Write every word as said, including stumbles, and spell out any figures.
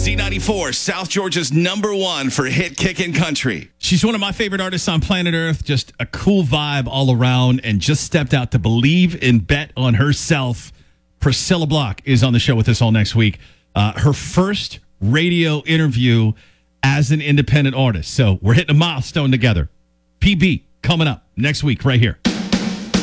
Z ninety-four, South Georgia's number one for hit kickin' country. She's one of my favorite artists on planet Earth. Just a cool vibe all around, and just stepped out to believe and bet on herself. Priscilla Block is on the show with us all next week. Uh, her first radio interview as an independent artist. So we're hitting a milestone together. P B coming up next week right here.